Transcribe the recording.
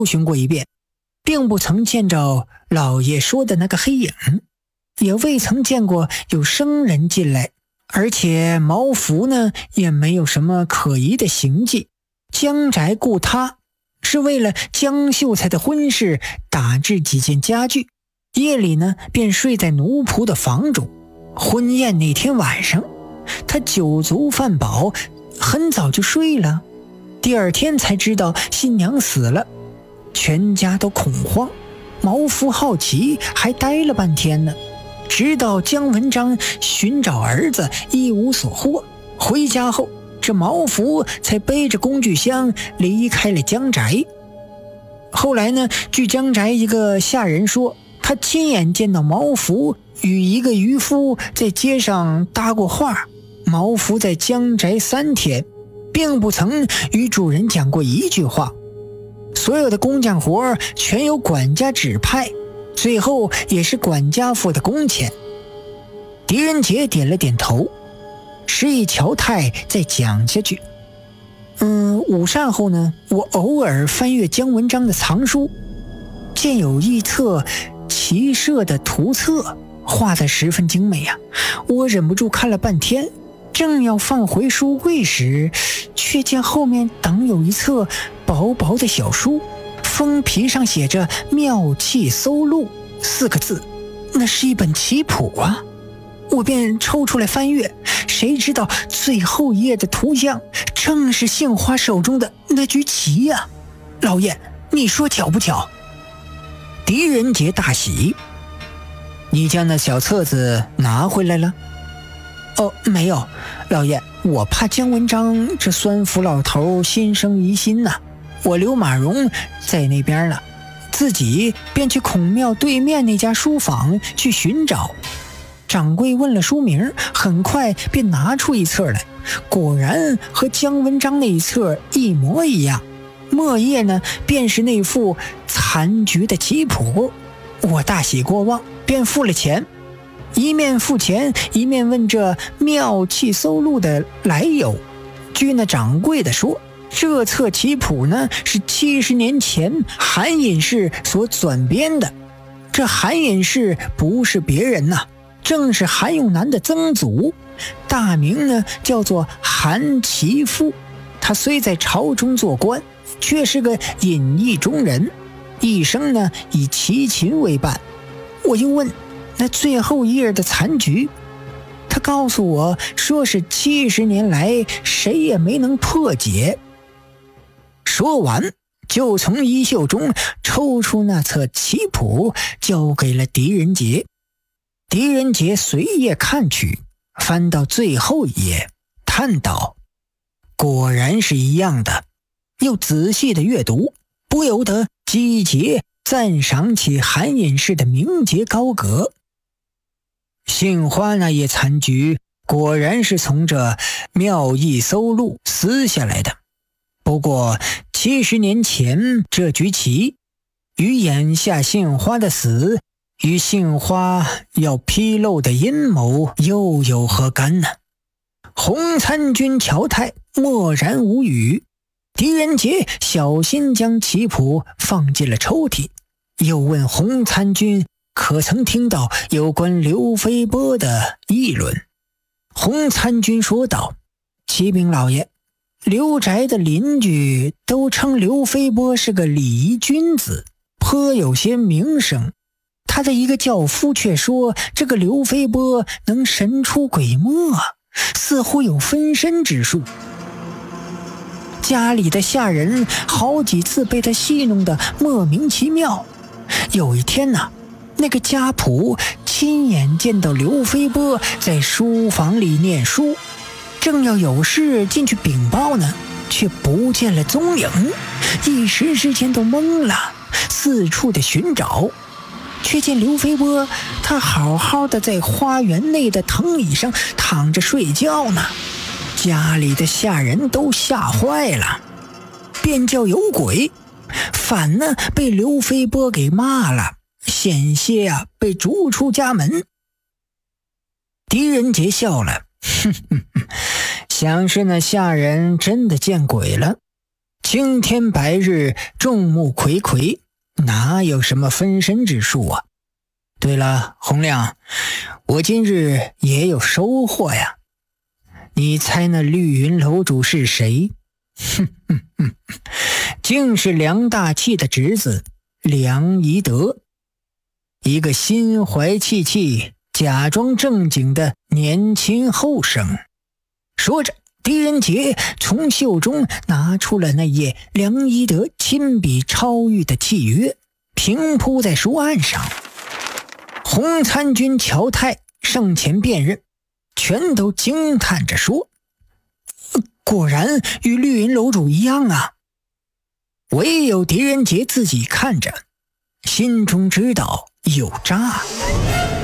寻过一遍，并不曾见着老爷说的那个黑影，也未曾见过有生人进来，而且茅府呢也没有什么可疑的行迹。江宅故他是为了江秀才的婚事打制几件家具，夜里呢便睡在奴仆的房中。婚宴那天晚上，他酒足饭饱，很早就睡了。第二天才知道新娘死了，全家都恐慌。毛夫好奇，还待了半天呢，直到姜文章寻找儿子一无所获，回家后这毛夫才背着工具箱离开了江宅。后来呢，据江宅一个下人说，他亲眼见到毛夫与一个渔夫在街上搭过话。毛夫在江宅3天，并不曾与主人讲过一句话。所有的工匠活全由管家指派，最后也是管家付的工钱。狄仁杰点了点头，示意乔太再讲下去。午膳后呢，我偶尔翻阅姜文章的藏书，见有一册骑射的图册，画得十分精美啊，我忍不住看了半天。正要放回书柜时，却见后面挡有一册薄薄的小书，封皮上写着妙器搜录4个字，那是一本棋谱啊。我便抽出来翻阅，谁知道最后一页的图像正是杏花手中的那局棋呀！老爷，你说巧不巧？狄仁杰大喜。你将那小册子拿回来了？哦，没有，老爷，我怕姜文章这酸腐老头心生疑心呐，我留马蓉在那边了，自己便去孔庙对面那家书坊去寻找。掌柜问了书名，很快便拿出一册来，果然和姜文章那一册一模一样，末页呢便是那副残局的棋谱。我大喜过望，便付了钱。一面付钱，一面问这妙器搜录的来由。据那掌柜的说，这册棋谱呢是70年前韩隐士所转编的。这韩隐士不是别人呐，正是韩永南的曾祖，大名呢叫做韩琦夫。他虽在朝中做官，却是个隐逸中人，一生呢以齐秦为伴。我又问那最后一页的残局，他告诉我说是70年来谁也没能破解。说完，就从衣袖中抽出那册棋谱，交给了狄仁杰。狄仁杰随页看去，翻到最后一页，叹道：果然是一样的。又仔细的阅读，不由得击节赞赏起韩隐士的名节高阁。杏花那页残局果然是从这妙艺搜录撕下来的，不过70年前这局棋与眼下杏花的死与杏花要披露的阴谋又有何干呢？洪参军乔太默然无语。狄仁杰小心将棋谱放进了抽屉，又问洪参军可曾听到有关刘飞波的议论。洪参军说道：启禀老爷，刘宅的邻居都称刘飞波是个礼仪君子，颇有些名声。他的一个轿夫却说，这个刘飞波能神出鬼没，似乎有分身之术。家里的下人好几次被他戏弄得莫名其妙。有一天呢，那个家仆亲眼见到刘飞波在书房里念书，正要有事进去禀报呢，却不见了踪影，一时之间都懵了，四处的寻找，却见刘飞波他好好的在花园内的藤椅上躺着睡觉呢。家里的下人都吓坏了，便叫有鬼，反呢被刘飞波给骂了，险些被逐出家门。狄仁杰笑了，想是那下人真的见鬼了。 青天白日，众目睽睽，哪有什么分身之术啊？对了，洪亮，我今日也有收获呀。你猜那绿云楼主是谁？竟是梁大器的侄子梁宜德，一个心怀气气、假装正经的年轻后生。说着，狄仁杰从袖中拿出了那页梁宜德亲笔抄谕的契约，平铺在书案上。洪参军乔泰上前辨认，全都惊叹着说：果然与绿云楼主一样啊！唯有狄仁杰自己看着，心中知道有诈。